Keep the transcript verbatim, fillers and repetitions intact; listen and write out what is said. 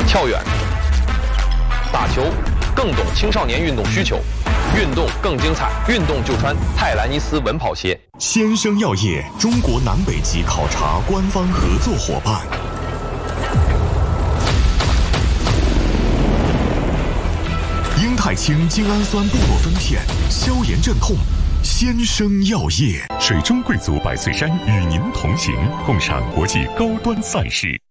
跳远、打球，更懂青少年运动需求，运动更精彩，运动就穿泰兰尼斯稳跑鞋。 先生药业中国南北极考察官方合作伙伴。英泰清精氨酸布洛芬片，消炎镇痛。先生药业， 水中贵族百岁山与您同行，共赏国际高端赛事。